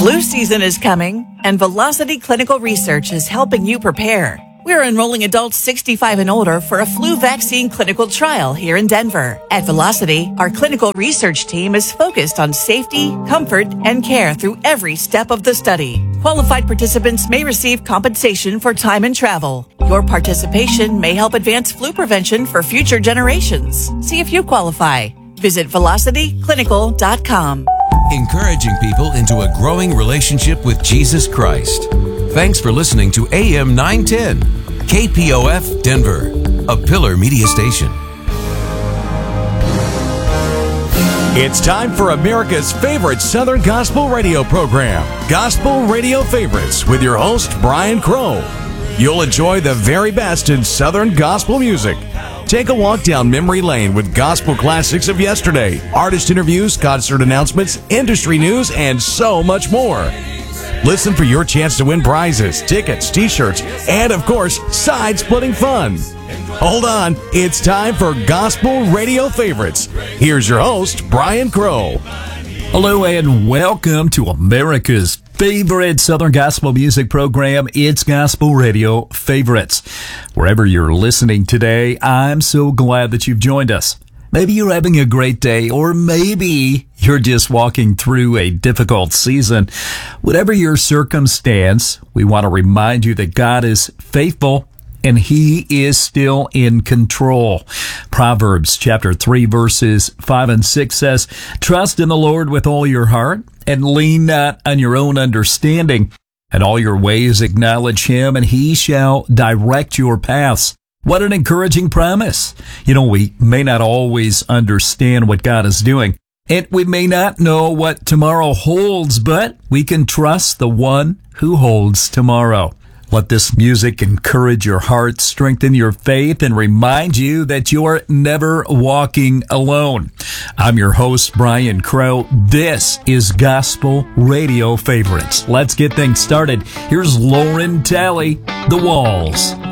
Flu season is coming, and Velocity Clinical Research is helping you prepare. We're enrolling adults 65 and older for a flu vaccine clinical trial here in Denver. At Velocity, our clinical research team is focused on safety, comfort, and care through every step of the study. Qualified participants may receive compensation for time and travel. Your participation may help advance flu prevention for future generations. See if you qualify. Visit velocityclinical.com. Encouraging people into a growing relationship with Jesus Christ. Thanks for listening to AM 910, KPOF Denver, a Pillar Media station. It's time for America's favorite Southern Gospel radio program, Gospel Radio Favorites, with your host, Brian Crow. You'll enjoy the very best in Southern gospel music. Take a walk down memory lane with gospel classics of yesterday, artist interviews, concert announcements, industry news, and so much more. Listen for your chance to win prizes, tickets, t-shirts, and, of course, side-splitting fun. Hold on, it's time for Gospel Radio Favorites. Here's your host, Brian Crow. Hello and welcome to America's favorite Southern Gospel music program. It's Gospel Radio Favorites. Wherever you're listening today, I'm so glad that you've joined us. Maybe you're having a great day, or maybe you're just walking through a difficult season. Whatever your circumstance, we want to remind you that God is faithful and He is still in control. Proverbs chapter 3 verses 5 and 6 says, "Trust in the Lord with all your heart and lean not on your own understanding. In all your ways acknowledge Him, and He shall direct your paths." What an encouraging promise. You know, we may not always understand what God is doing, and we may not know what tomorrow holds, but we can trust the one who holds tomorrow. Let this music encourage your heart, strengthen your faith, and remind you that you're never walking alone. I'm your host, Brian Crow. This is Gospel Radio Favorites. Let's get things started. Here's Lauren Talley, The Walls.